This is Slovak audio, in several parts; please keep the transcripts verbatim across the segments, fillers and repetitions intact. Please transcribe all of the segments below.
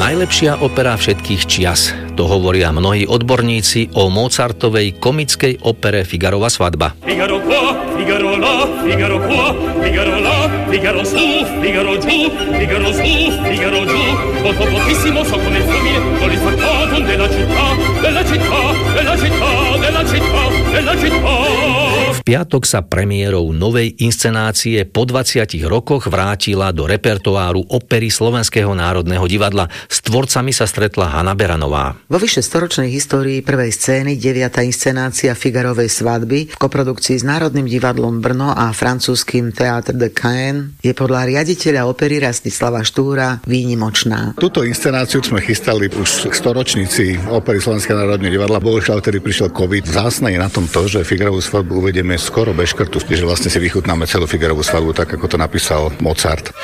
najlepšia opera všetkých čias. To hovoria mnohí odborníci o Mozartovej komickej opere Figarova svadba. Figaro qua, Figaro là, Figaro qua, Figaro là, Figaro su, Figaro giù, Figaro su, Figaro giù. Molto pochissimo so come il fulmine, con il faccato della città, della città, della città, della città, della città. V piatok sa premiérou novej inscenácie po dvadsiatich rokoch vrátila do repertoáru opery Slovenského národného divadla. S tvorcami sa stretla Hanna Beranová. Vo vyše storočnej histórii prvej scény deviata inscenácia Figarovej svadby v koprodukcii s Národným divadlom Brno a francúzskym Théâtre de Caen je podľa riaditeľa opery Rastislava Štúra výnimočná. Túto inscenáciu sme chystali už storočníci opery Slovenského národného divadla. Bohužiaľ, vtedy prišiel COVID. Vzácne je na tom to, že Figarovú svadbu uvedieme skoro bez škrtu, že vlastne si vychutnáme celú Figarovú svadbu, tak ako to napísal Mozart.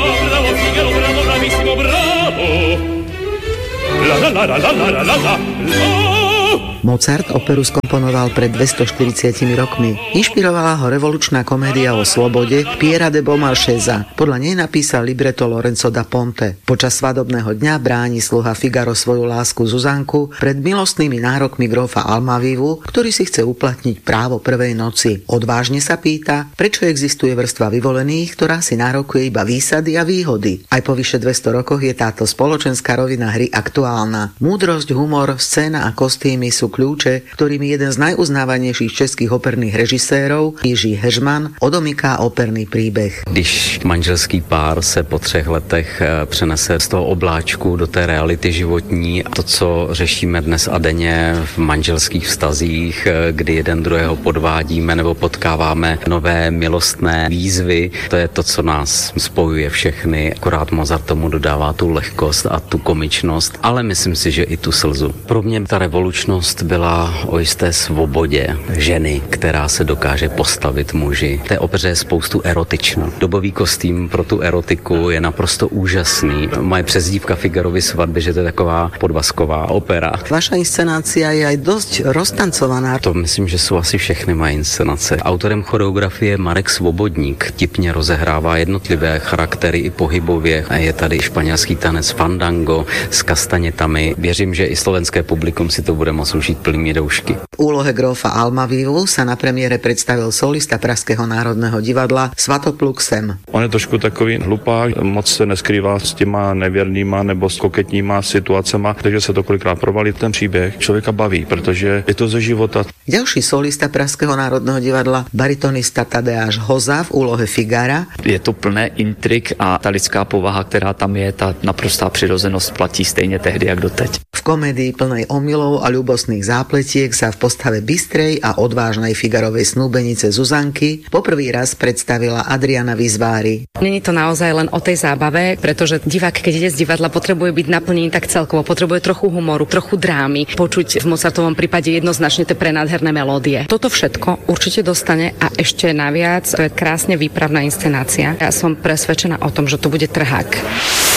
Mozart operu skomponoval pred dvestoštyridsiatimi rokmi. Inšpirovala ho revolučná komédia o slobode Piera de Beaumarchesa. Podľa nej napísal libreto Lorenzo da Ponte. Počas svadobného dňa bráni sluha Figaro svoju lásku Zuzanku pred milostnými nárokmi grófa Almavivu, ktorý si chce uplatniť právo prvej noci. Odvážne sa pýta, prečo existuje vrstva vyvolených, ktorá si nárokuje iba výsady a výhody. Aj po vyše dvesto rokoch je táto spoločenská rovina hry aktuálna. Múdrosť, humor, scéna a kostýmy sú kľúče, ktorými jeden z najuznávanejších českých operných režisérov, Jiří Heřman, odomyká operný príbeh. Když manželský pár se po třech letech přenese z toho obláčku do té reality životní, to, co řešíme dnes a denně v manželských vztazích, kdy jeden druhého podvádíme nebo potkáváme nové milostné výzvy, to je to, co nás spojuje všechny. Akorát Mozart tomu dodává tu lehkost a tu komičnost, ale myslím si, že i tu slzu. Pro mě ta revolučnost byla o jisté svobodě ženy, která se dokáže postavit muži. V té opeře je spoustu erotična. Dobový kostým pro tu erotiku je naprosto úžasný. Moje přezdívka Figarovy svatby, že to je taková podvazková opera. Vaša inscenácia je aj dosť roztancovaná. To myslím, že jsou asi všechny moje inscenace. Autorem choreografie Marek Svobodník tipně rozehrává jednotlivé charaktery i pohybově. Je tady španělský tanec fandango s kastanětami. Věřím, že i slovenské publikum si to bude moct užít plnými doušky. V úlohe grófa Almavivu sa na premiére predstavil solista Pražského národného divadla Svatopluk Sem. On je trošku takový hlupák, moc se neskrývá s těma nevěrnýma nebo s koketníma situacema, takže se to kolikrát provalí. Ten příběh člověka baví, protože je to ze života. Ďalší solista Pražského národného divadla, baritonista Tadeáš Hoza v úlohe Figara. Je to plné intrik a ta lidská povaha, která tam je, ta naprostá přirozenost platí stejně tehdy, jak doteď. V komédii plnej omylov a ľubostných zápletiek sa v postave bystrej a odvážnej Figarovej snúbenice Zuzanky poprvý raz predstavila Adriana Vizvári. Není to naozaj len o tej zábave, pretože divák, keď ide z divadla, potrebuje byť naplnený tak celkovo, potrebuje trochu humoru, trochu drámy, počuť v Mozartovom prípade jednoznačne tie prenádherné melódie. Toto všetko určite dostane a ešte naviac to je krásne výpravná inscenácia. Ja som presvedčená o tom, že to bude trhák.